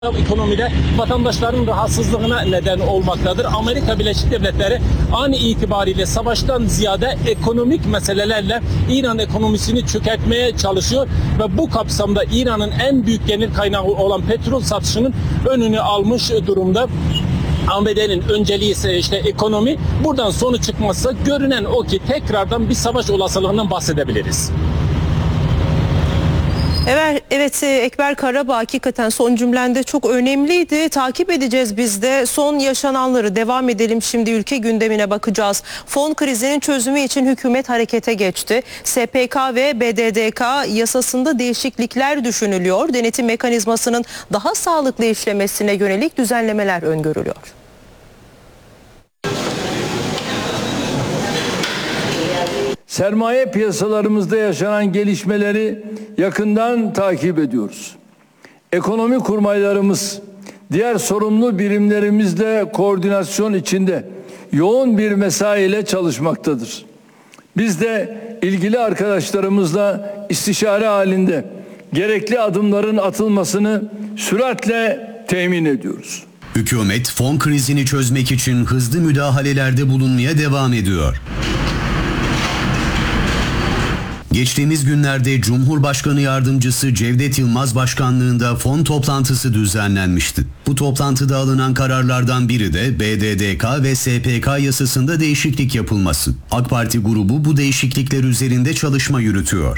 Ekonomide vatandaşların rahatsızlığına neden olmaktadır. Amerika Birleşik Devletleri an itibariyle savaştan ziyade ekonomik meselelerle İran ekonomisini çökertmeye çalışıyor ve bu kapsamda İran'ın en büyük gelir kaynağı olan petrol satışının önünü almış durumda. ABD'nin önceliği ise ekonomi. Buradan sonuç çıkmazsa görünen o ki tekrardan bir savaş olasılığından bahsedebiliriz. Evet, Ekber Karabağ hakikaten son cümlende çok önemliydi. Takip edeceğiz biz de. Son yaşananları devam edelim. Şimdi ülke gündemine bakacağız. Fon krizinin çözümü için hükümet harekete geçti. SPK ve BDDK yasasında değişiklikler düşünülüyor. Denetim mekanizmasının daha sağlıklı işlemesine yönelik düzenlemeler öngörülüyor. Sermaye piyasalarımızda yaşanan gelişmeleri yakından takip ediyoruz. Ekonomi kurmaylarımız diğer sorumlu birimlerimizle koordinasyon içinde yoğun bir mesai ile çalışmaktadır. Biz de ilgili arkadaşlarımızla istişare halinde gerekli adımların atılmasını süratle temin ediyoruz. Hükümet fon krizini çözmek için hızlı müdahalelerde bulunmaya devam ediyor. Geçtiğimiz günlerde Cumhurbaşkanı Yardımcısı Cevdet Yılmaz başkanlığında fon toplantısı düzenlenmişti. Bu toplantıda alınan kararlardan biri de BDDK ve SPK yasasında değişiklik yapılması. AK Parti grubu bu değişiklikler üzerinde çalışma yürütüyor.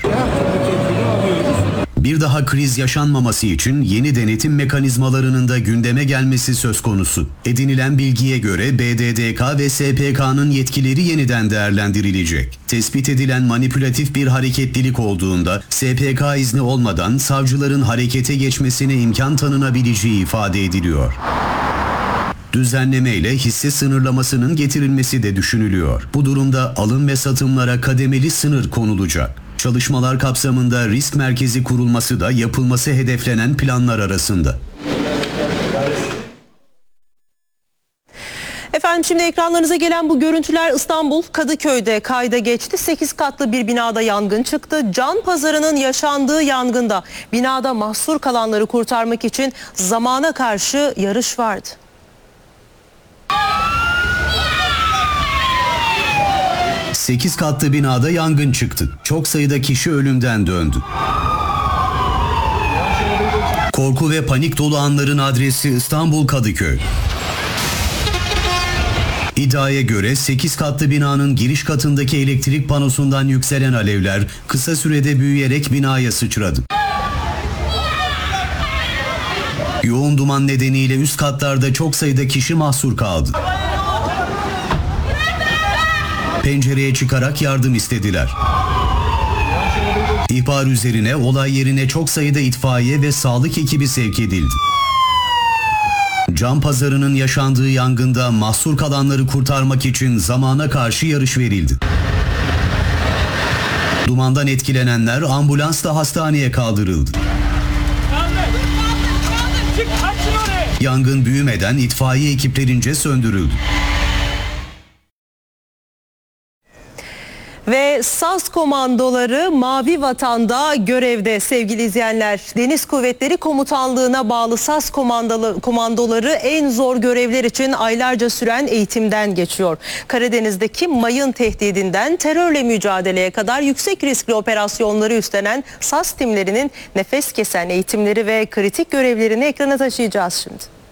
Bir daha kriz yaşanmaması için yeni denetim mekanizmalarının da gündeme gelmesi söz konusu. Edinilen bilgiye göre BDDK ve SPK'nın yetkileri yeniden değerlendirilecek. Tespit edilen manipülatif bir hareketlilik olduğunda SPK izni olmadan savcıların harekete geçmesine imkan tanınabileceği ifade ediliyor. Düzenlemeyle hisse sınırlamasının getirilmesi de düşünülüyor. Bu durumda alım ve satımlara kademeli sınır konulacak. Çalışmalar kapsamında risk merkezi kurulması da yapılması hedeflenen planlar arasında. Efendim şimdi ekranlarınıza gelen bu görüntüler İstanbul Kadıköy'de kayda geçti. 8 katlı bir binada yangın çıktı. Can pazarının yaşandığı yangında binada mahsur kalanları kurtarmak için zamana karşı yarış vardı. Sekiz katlı binada yangın çıktı. Çok sayıda kişi ölümden döndü. Korku ve panik dolu anların adresi İstanbul Kadıköy. İddiaya göre 8 katlı binanın giriş katındaki elektrik panosundan yükselen alevler kısa sürede büyüyerek binaya sıçradı. Yoğun duman nedeniyle üst katlarda çok sayıda kişi mahsur kaldı. Pencereye çıkarak yardım istediler. İhbar üzerine olay yerine çok sayıda itfaiye ve sağlık ekibi sevk edildi. Can pazarının yaşandığı yangında mahsur kalanları kurtarmak için zamana karşı yarış verildi. Dumandan etkilenenler ambulansla hastaneye kaldırıldı. Yangın büyümeden itfaiye ekiplerince söndürüldü. Ve SAS komandoları Mavi Vatan'da görevde sevgili izleyenler. Deniz Kuvvetleri Komutanlığı'na bağlı SAS komandoları en zor görevler için aylarca süren eğitimden geçiyor. Karadeniz'deki mayın tehdidinden terörle mücadeleye kadar yüksek riskli operasyonları üstlenen SAS timlerinin nefes kesen eğitimleri ve kritik görevlerini ekrana taşıyacağız şimdi.